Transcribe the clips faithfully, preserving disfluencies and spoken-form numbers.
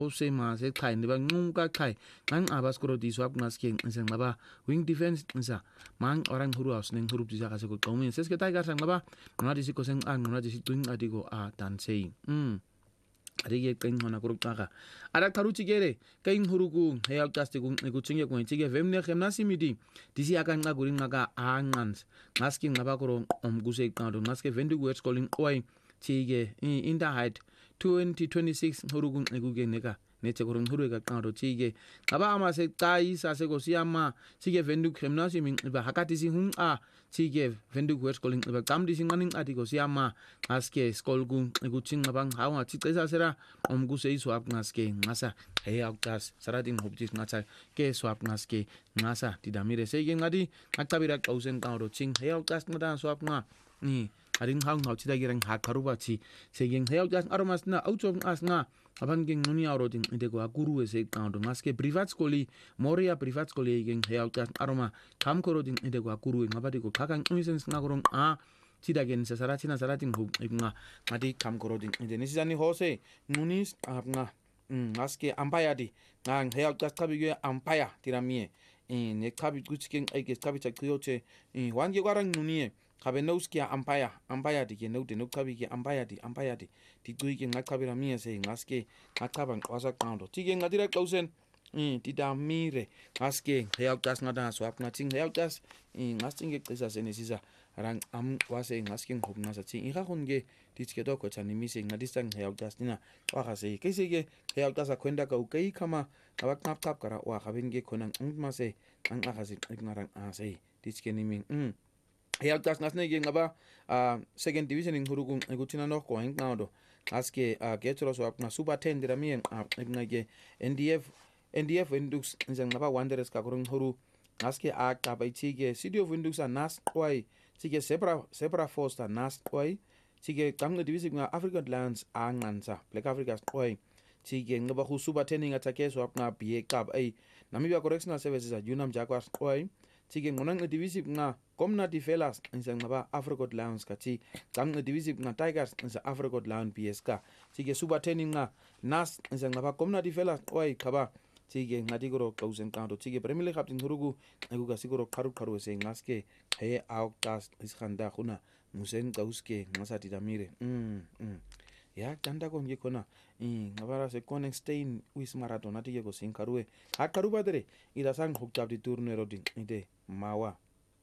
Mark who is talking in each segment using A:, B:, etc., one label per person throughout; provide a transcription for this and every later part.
A: osema seqhayi ndibanqumuka qhayi nganqaba skoro diswa kungaske ngisengaba wing defense nsa mang orang huru house neng huru bisa kase ko qawmin seske tiger sangaba ngadi siko seng an ngadi siqinqa diko a dansei mm arike qengqona kuruqaqa ara qaruthi kele kaing huruku heya uqaste kuthinge kwentike vemne gemnasimidi disi akanqa kurinqa anqans ngaski ngaba kuro omkuse iqando ngaske venduku west calling qwai thike interheight twenty twenty-six huruku ekuke neka nethe kurung huru ka qando thike ngaba ama seqayisa sekosiyama thike venduku gemnasim inqiba hakati sihunqa thike venduku west calling inqiba qamdi sinqani inqadi kosiyama ngaske skolku ekuthinga bang hawa thicesa sera omkuse iswap ngaske ngasa heya uqas saratin hobtis ngatha ke swap ngaske ngasa didamire seke ngadi ngacabira qawusen qando thing heya uqas ngada swap nga ni aring hang hau thida girang ha karubachi seke heya uqas aromas na auto ngas nga abang ging nguni auroding indego akuru ese qando ngaske privat skoli moria privat skoli ging heya uqas aroma kam koroding indego akuru ngabadi ko khakang umisen ngakorong a thida gen sasaratina saratin hob nga ngadi kam koroding indeni sisani hose nunis abnga ngaske ampayadi ngang heya uqas kabige ampaya tiramie in ne kabi kuchiking ege kabi chakyoche in wange warang nunie kabenowski ampaya ampaya dike node no kabi ke ampaya di ampaya di tiguike ngakabira mie se ngaske ngakabang kwasa qando tige ngadira klausen in tidamire ngaske heya uqas ngada swap ngating heya uqas in ngastinge qisa senesisa rang am wase ngaske ngobna sa thi iga khonge ditike to kochani mise ngadisang heya uqas nina waga se kesege heya uqas akwenda ka ukei kama abaknap kap kara wa khabenge khonang ngmase angakhazi ngarang ase ditike niming mm heya uqas ngasnege ngaba second division inghuruku ekuthina no ko ngqando aske getro swap na super ten diramie ngake ndf ndf indux ngaba wanderers ka kurung huru aske aqaba ithike city of indux anas kwai thike zebra zebra foster nas kwai thike qamnge division nga african lands angansa black africa kwai thike ngaba khu super ten ngathake swap na ba qab ai namibia correctional services unam jaguars kwai thike ngonang division nga community fellas ngaba african lands kathi qamnge division nga tigers nga african land bsk thike super ten nga nas ngaba community fellas kwai khaba thike ngadi koro qawsen qando thike premier captain hurugu ekuka sikoro kharu kharu se ngaske he outcast iskhanda khuna musen qawske ngasati damire mm mm ya tanda ko nge khona ngabara se connect stain wis marathon atike ko sinkarue hakharu badre ida sang hoktab di tourner roding ide mawa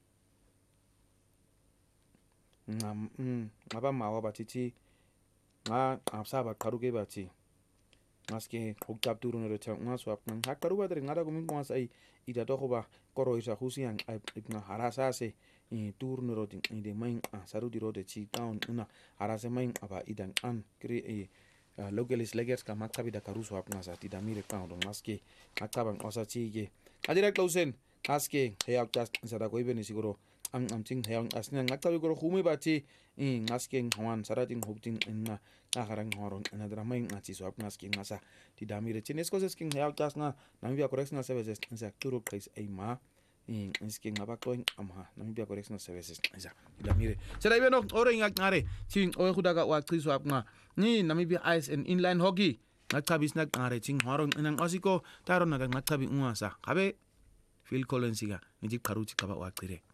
A: ngam mm ngaba mawa batiti nga absaba kharuke bati ngaske hoktab turun ro chang ngaswap nang hakkaru badre ngada ko min kwasai ida to khoba koro isa khusiang ibna harasa se i turun ro ding ide main sarudi ro de chi town una harasa main aba idan an kre e localis legers ka maktabi da karuso ap ngasa tida mire town ngaske akabang osa chi ge adira klausen ngaske heya just sada ko ibeni siguro ang amting heya asna ngaktabi ko khumi bati i ngaske ngwan saratin hobting na akarang horon anadra main ngati swap ngaske ngasa tidamire chines coses king heya just na namibia correctional services nsa turu place ai ma i nski ngaba ko amha namibia correctional services nsa tidamire sera ibeno ore ngakare ting o khudaka wa qiswap nga ni namibia ice and inline hockey ngakhabi sna qare ting horon inang osiko taron na ngakhabi ngwasa kabe Phil Collins ga niji karuchi kaba wa qire